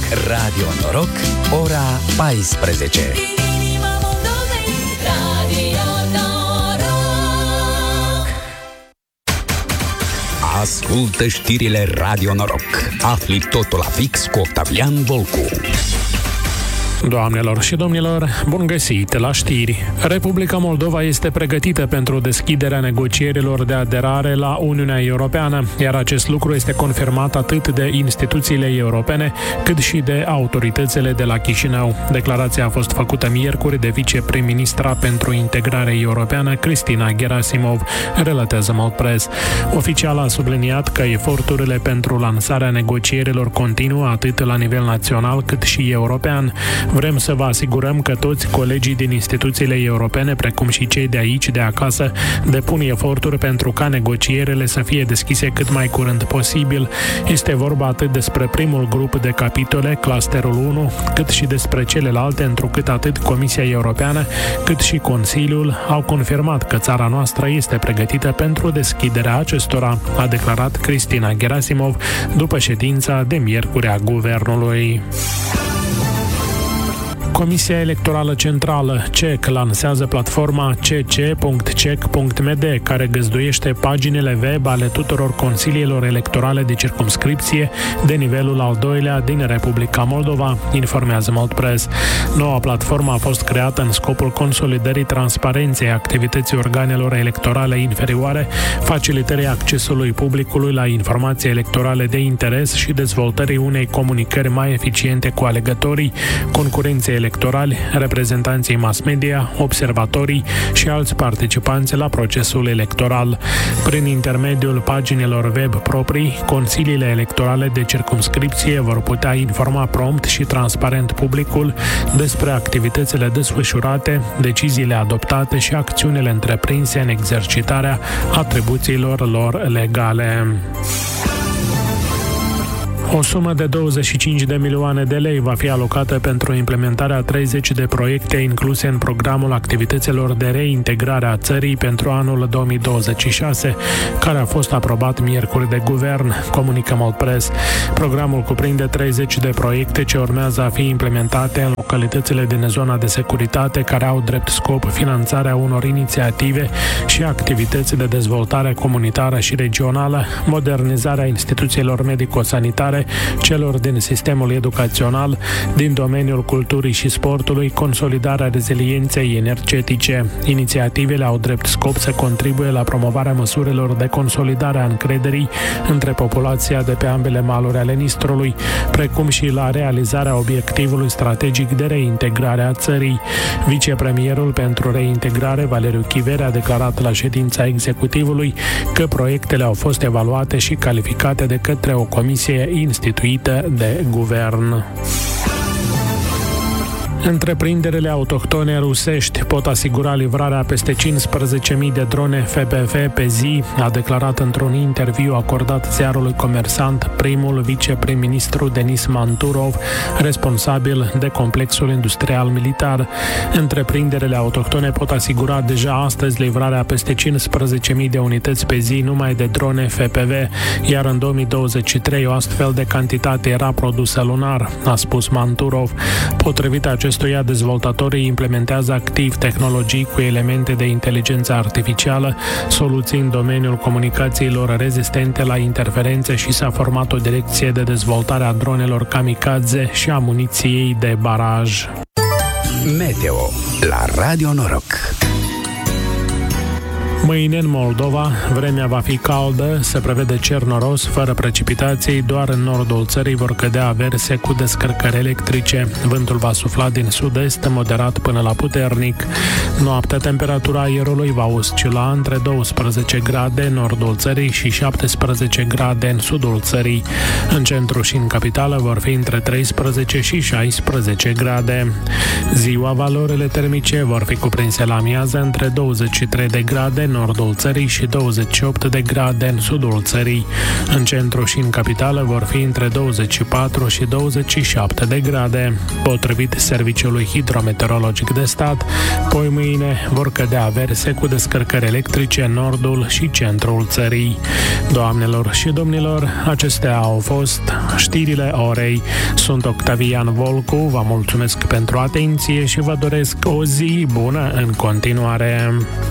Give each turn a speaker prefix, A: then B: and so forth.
A: Radio Noroc, ora 14. Ascultă știrile Radio Noroc. Afli totul la fix cu Octavian Volcu.
B: Doamnelor și domnilor, bun găsit la știri. Republica Moldova este pregătită pentru deschiderea negocierilor de aderare la Uniunea Europeană, iar acest lucru este confirmat atât de instituțiile europene, cât și de autoritățile de la Chișinău. Declarația a fost făcută miercuri de viceprim-ministra pentru integrare europeană, Cristina Gerasimov, relatează Moldpress. Oficial a subliniat că eforturile pentru lansarea negocierilor continuă atât la nivel național cât și european. Vrem să vă asigurăm că toți colegii din instituțiile europene, precum și cei de aici, de acasă, depun eforturi pentru ca negocierile să fie deschise cât mai curând posibil. Este vorba atât despre primul grup de capitole, clusterul 1, cât și despre celelalte, întrucât atât Comisia Europeană, cât și Consiliul au confirmat că țara noastră este pregătită pentru deschiderea acestora, a declarat Cristina Gerasimov după ședința de miercuri a Guvernului. Comisia Electorală Centrală, CEC, lansează platforma cc.cec.md, care găzduiește paginile web ale tuturor consiliilor electorale de circumscripție de nivelul al doilea din Republica Moldova, informează Moldpress. Noua platformă a fost creată în scopul consolidării transparenței activității organelor electorale inferioare, facilitării accesului publicului la informații electorale de interes și dezvoltării unei comunicări mai eficiente cu alegătorii, concurenței electorali, reprezentanții mass media, observatorii și alți participanți la procesul electoral. Prin intermediul paginilor web proprii, consiliile electorale de circumscripție vor putea informa prompt și transparent publicul despre activitățile desfășurate, deciziile adoptate și acțiunile întreprinse în exercitarea atribuțiilor lor legale. O sumă de 25 de milioane de lei va fi alocată pentru implementarea 30 de proiecte incluse în programul activităților de reintegrare a țării pentru anul 2026, care a fost aprobat miercuri de guvern, comunică Moldpress. Programul cuprinde 30 de proiecte ce urmează a fi implementate în localitățile din zona de securitate, care au drept scop finanțarea unor inițiative și activități de dezvoltare comunitară și regională, modernizarea instituțiilor medico-sanitare, celor din sistemul educațional, din domeniul culturii și sportului, consolidarea rezilienței energetice. Inițiativele au drept scop să contribuie la promovarea măsurilor de consolidare a încrederii între populația de pe ambele maluri ale Nistrului, precum și la realizarea obiectivului strategic de reintegrare a țării. Vicepremierul pentru reintegrare, Valeriu Chiver, a declarat la ședința executivului că proiectele au fost evaluate și calificate de către o comisie instituită de guvern. Întreprinderile autohtone rusești pot asigura livrarea peste 15.000 de drone FPV pe zi, a declarat într-un interviu acordat ziarului Comersant primul viceprim-ministru Denis Manturov, responsabil de complexul industrial militar. Întreprinderile autohtone pot asigura deja astăzi livrarea peste 15.000 de unități pe zi numai de drone FPV, iar în 2023 o astfel de cantitate era produsă lunar, a spus Manturov. Potrivit acestuia, dezvoltatorii implementează activ tehnologii cu elemente de inteligență artificială, soluții în domeniul comunicațiilor rezistente la interferențe și s-a format o direcție de dezvoltare a dronelor kamikaze și a muniției de baraj.
A: Meteo la Radio Noroc.
B: Mâine în Moldova, vremea va fi caldă, se prevede cer noros, fără precipitații, doar în nordul țării vor cădea averse cu descărcări electrice. Vântul va sufla din sud-est, moderat până la puternic. Noaptea, temperatura aerului va oscila între 12 grade în nordul țării și 17 grade în sudul țării. În centru și în capitală vor fi între 13 și 16 grade. Ziua, valorile termice vor fi cuprinse la amiază între 23 de grade în nordul țării și 28 de grade în sudul țării. În centru și în capitală vor fi între 24 și 27 de grade. Potrivit Serviciului Hidrometeorologic de Stat, poi mâine vor cădea averse cu descărcări electrice în nordul și centrul țării. Doamnelor și domnilor, acestea au fost știrile orei. Sunt Octavian Volcu, vă mulțumesc pentru atenție și vă doresc o zi bună în continuare.